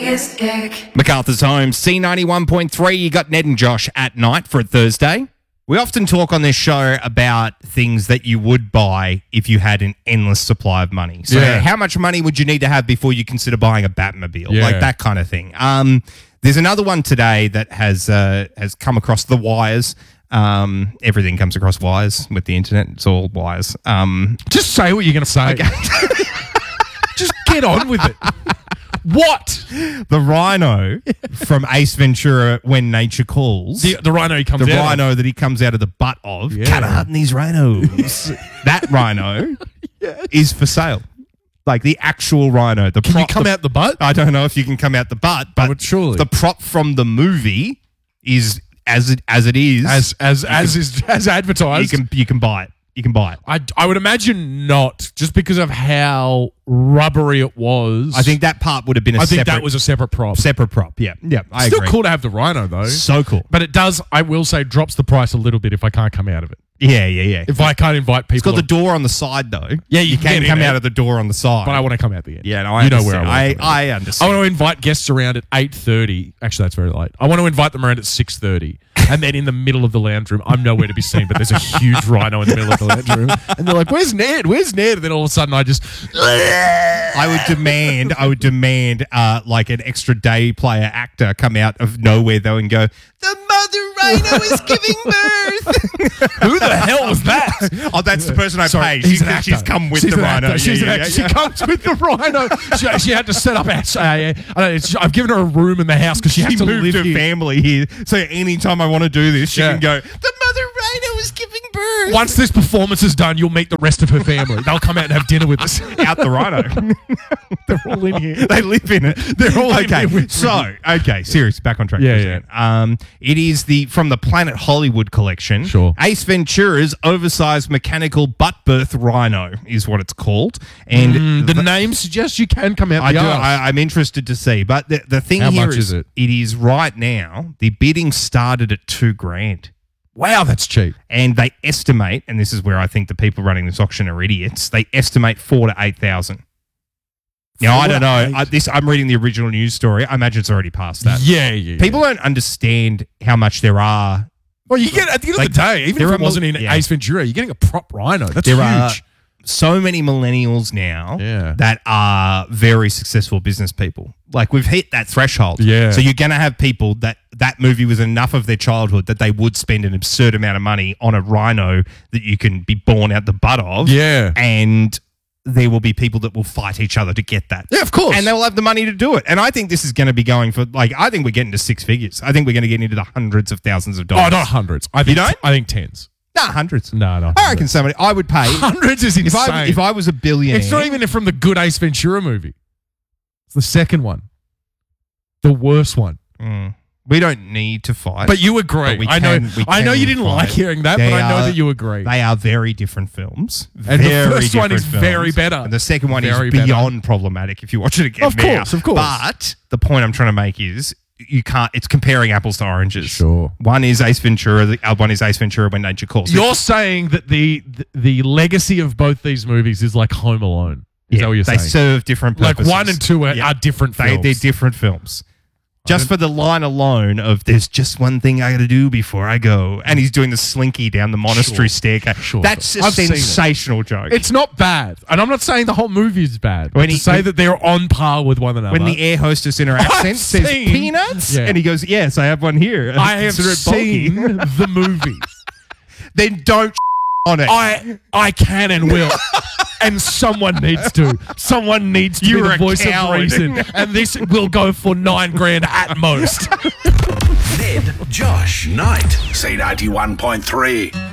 MacArthur's Home, C91.3. You got Ned and Josh at night for a Thursday. We often talk on this show about things that you would buy if you had an endless supply of money. So how much money would you need to have before you consider buying a Batmobile? Like that kind of thing. There's another one today that has come across the wires. Everything comes across wires with the internet. It's all wires. Just say what you're going to say. Okay. Just get on with it. What? The rhino from Ace Ventura, When Nature Calls. The rhino he comes out The rhino that he comes out of the butt of. Yeah. Kind of hunting these rhinos. That rhino is for sale. Like the actual rhino. Can you come out the butt? I don't know if you can come out the butt, but surely the prop from the movie is as it is. As advertised. You can buy it. You can buy it. I would imagine not, just because of how rubbery it was. I think that part would have been that was a separate prop. Separate prop, yeah. I Still agree. cool to have the rhino, though. So cool. But it does, I will say, drops the price a little bit if I can't come out of it. Yeah. If I can't invite people. It's got the door on the side, though. Yeah, you can come out of the door on the side. But I want to come out the end. Yeah, no, I understand. know where I understand. I want to invite guests around at 8:30. Actually, that's very late. I want to invite them around at 6:30. And then in the middle of the lounge room, I'm nowhere to be seen, but there's a huge rhino in the middle of the lounge room. And they're like, where's Ned? Where's Ned? And then all of a sudden I just... I would demand like an extra day player actor come out of nowhere, though, and go, the mother rhino is giving birth. Who the hell was that? Oh, that's the person I pay. She's come with She's the an rhino. Actor. She's an actor. She comes with the rhino. She had to set up I've given her a room in the house because she has to moved live her here. family here. So anytime I want to do this, she can go, the mother rhino is giving birth. Once this performance is done, you'll meet the rest of her family. They'll come out and have dinner with us. Out the rhino. They're all in here. They live in it. They're all okay. in here with So, serious, back on track. Yeah. It is from the Planet Hollywood collection. Sure. Ace Ventura's oversized mechanical butt birth rhino is what it's called. And the name suggests you can come out the arse. I'm interested to see. But the thing How here much is it? It is right now, the bidding started at $2,000. Wow, that's cheap. And they estimate, and this is where I think the people running this auction are idiots, they estimate $4,000 to $8,000. Now, I don't know. I'm reading the original news story. I imagine it's already past that. Yeah. People don't understand how much there are. Well, you get at the end of the day, even if it wasn't in Ace Ventura, you're getting a prop rhino. That's huge. Are so many millennials now that are very successful business people. Like, we've hit that threshold. Yeah. So you're going to have people that movie was enough of their childhood that they would spend an absurd amount of money on a rhino that you can be born out the butt of. Yeah. And there will be people that will fight each other to get that. Yeah, of course. And they'll have the money to do it. And I think this is going to be going for, I think we're getting to six figures. I think we're going to get into the hundreds of thousands of dollars. Oh, not hundreds. I think tens. No, hundreds. No. I reckon I would pay. Hundreds is insane. If I was a billionaire. It's not even from the good Ace Ventura movie. It's the second one. The worst one. We don't need to fight. But you agree. I know you didn't like hearing that, but I know that you agree. They are very different films. And the first one is very better. And the second one is beyond problematic if you watch it again. Of course. But the point I'm trying to make is it's comparing apples to oranges. Sure. One is Ace Ventura, one is Ace Ventura When Nature Calls. You're saying that the legacy of both these movies is like Home Alone. Is that what you're saying? They serve different purposes. Like 1 and 2 are different films. They're different films. Just for the line alone of "there's just one thing I got to do before I go," and he's doing the slinky down the monastery staircase. That's a sensational joke. It's not bad, and I'm not saying the whole movie is bad. When that they're on par with one another. When the air hostess in her accent says peanuts, and he goes, "Yes, I have one here." I have seen the movie. Then don't on it. I can and will. And someone needs to. Someone needs to be the voice of reason. And this will go for $9,000 at most. Ned, Josh, Night. C91.3.